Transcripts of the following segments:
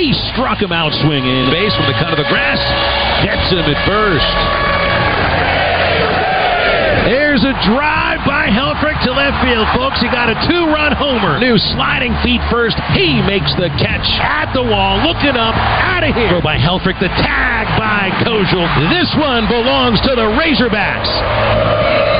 He struck him out swinging. Base from the cut of the grass. Gets him at first. There's a drive by Helfrich to left field, folks. He got a 2-run homer. New sliding feet first. He makes the catch at the wall. Looking up, out of here. Throw by Helfrich. The tag by Kojul. This one belongs to the Razorbacks.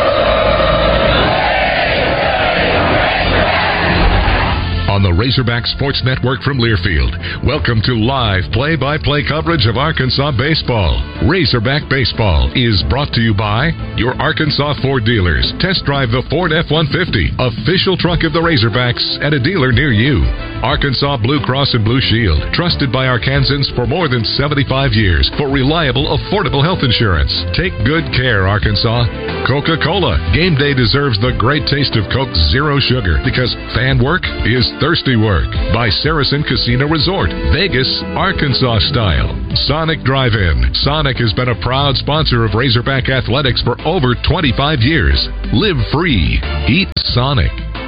On the Razorback Sports Network from Learfield, welcome to live play-by-play coverage of Arkansas baseball. Razorback Baseball is brought to you by your Arkansas Ford dealers. Test drive the Ford F-150, official truck of the Razorbacks, at a dealer near you. Arkansas Blue Cross and Blue Shield, trusted by Arkansans for more than 75 years for reliable, affordable health insurance. Take good care, Arkansas. Coca-Cola. Game day deserves the great taste of Coke Zero Sugar because fan work is thirsty work. By Saracen Casino Resort, Vegas, Arkansas style. Sonic Drive-In. Sonic has been a proud sponsor of Razorback Athletics for over 25 years. Live free. Eat Sonic.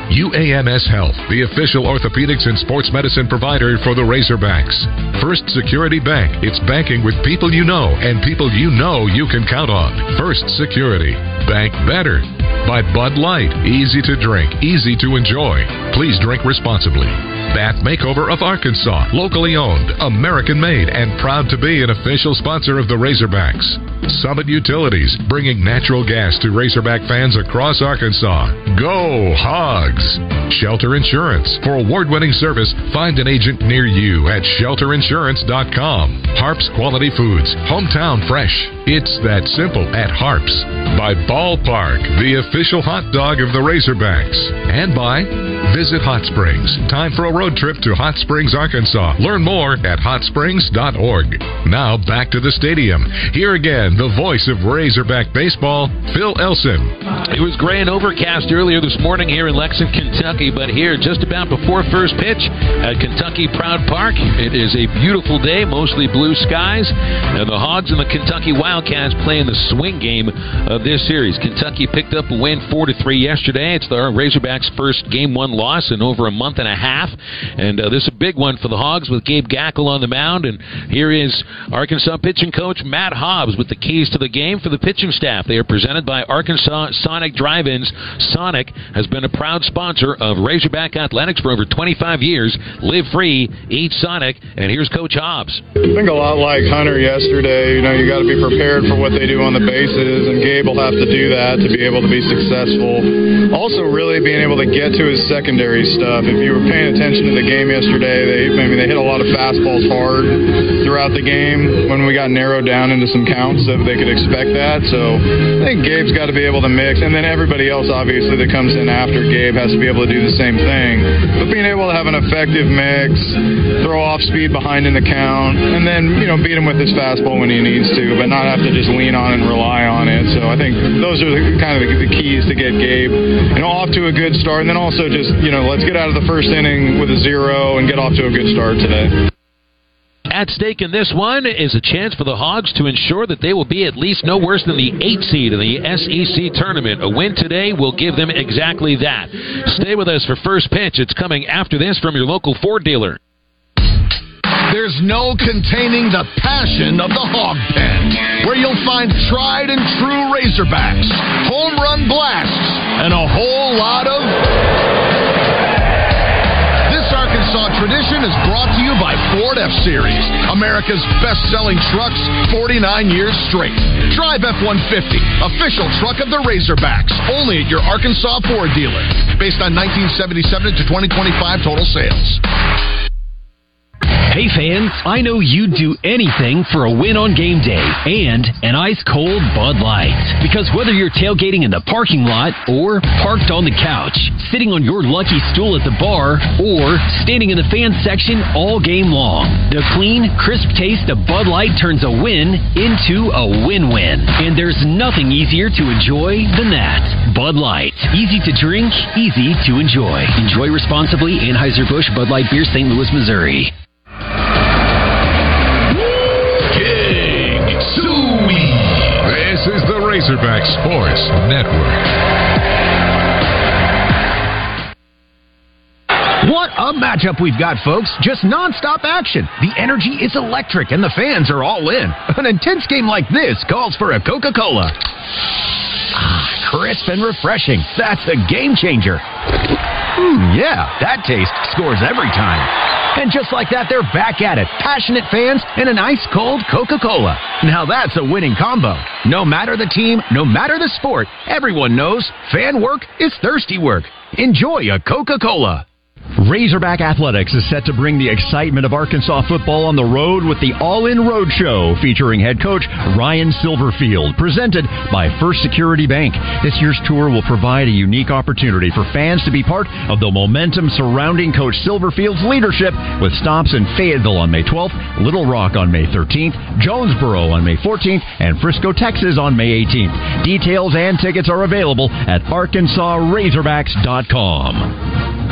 UAMS Health, the official orthopedics and sports medicine provider for the Razorbacks. First Security Bank. It's banking with people you know and people you know you can count on. First Security. Bank better. By Bud Light. Easy to drink, easy to enjoy. Please drink responsibly. Bath Makeover of Arkansas. Locally owned, American made, and proud to be an official sponsor of the Razorbacks. Summit Utilities, bringing natural gas to Razorback fans across Arkansas. Go Hogs! Shelter Insurance. For award-winning service, find an agent near you at shelterinsurance.com. Harps Quality Foods. Hometown fresh. It's that simple at Harps. By Ballpark, the official hot dog of the Razorbacks. And by Visit Hot Springs. Time for a road trip to Hot Springs, Arkansas. Learn more at hotsprings.org. Now back to the stadium. Here again, the voice of Razorback baseball, Phil Elson. It was gray and overcast earlier this morning here in Lexington, Kentucky, but here just about before first pitch at Kentucky Proud Park, it is a beautiful day, mostly blue skies, and the Hogs and the Kentucky Wildcats playing the swing game of this series. Kentucky picked up a win 4-3 yesterday. It's the Razorbacks' first Game 1 loss in over a month and a half, and this is a big one for the Hogs with Gabe Gackle on the mound, and here is Arkansas pitching coach Matt Hobbs with the keys to the game for the pitching staff. They are presented by Arkansas Sonic Drive-Ins. Sonic has been a proud sponsor of Razorback Athletics for over 25 years. Live free, eat Sonic, and here's Coach Hobbs. I think a lot like Hunter yesterday, you got to be prepared for what they do on the bases, and Gabe will have to do that to be able to be successful. Also really being able to get to his secondary stuff. If you were paying attention to the game yesterday, they hit a lot of fastballs hard throughout the game when we got narrowed down into some counts so they could expect that. So I think Gabe's got to be able to mix, and then everybody else obviously that comes in after Gabe has to be able to do the same thing. But being able to have an effective mix, throw off speed behind in the count, and then beat him with his fastball when he needs to, but not have to just lean on and rely on it. So I think those are the keys to get Gabe off to a good start, and then also just let's get out of the first inning with a 0 and get off to a good start today. At stake in this one is a chance for the Hogs to ensure that they will be at least no worse than the 8th seed in the SEC tournament. A win today will give them exactly that. Stay with us for first pitch. It's coming after this from your local Ford dealer. There's no containing the passion of the Hog Pen, where you'll find tried and true Razorbacks, home run blasts, and a whole lot of... This Arkansas tradition is brought to you by Ford F-Series, America's best-selling trucks 49 years straight. Drive F-150, official truck of the Razorbacks, only at your Arkansas Ford dealer, based on 1977 to 2025 total sales. Hey fans, I know you'd do anything for a win on game day and an ice-cold Bud Light. Because whether you're tailgating in the parking lot or parked on the couch, sitting on your lucky stool at the bar, or standing in the fan section all game long, the clean, crisp taste of Bud Light turns a win into a win-win. And there's nothing easier to enjoy than that. Bud Light. Easy to drink, easy to enjoy. Enjoy responsibly. Anheuser-Busch Bud Light Beer, St. Louis, Missouri. This is the Razorback Sports Network. What a matchup we've got, folks. Just nonstop action. The energy is electric, and the fans are all in. An intense game like this calls for a Coca-Cola. Crisp and refreshing. That's a game changer. Yeah, that taste scores every time. And just like that, they're back at it. Passionate fans and an ice-cold Coca-Cola. Now that's a winning combo. No matter the team, no matter the sport, everyone knows fan work is thirsty work. Enjoy a Coca-Cola. Razorback Athletics is set to bring the excitement of Arkansas football on the road with the All-In Road Show featuring head coach Ryan Silverfield, presented by First Security Bank. This year's tour will provide a unique opportunity for fans to be part of the momentum surrounding Coach Silverfield's leadership, with stops in Fayetteville on May 12th, Little Rock on May 13th, Jonesboro on May 14th, and Frisco, Texas on May 18th. Details and tickets are available at ArkansasRazorbacks.com.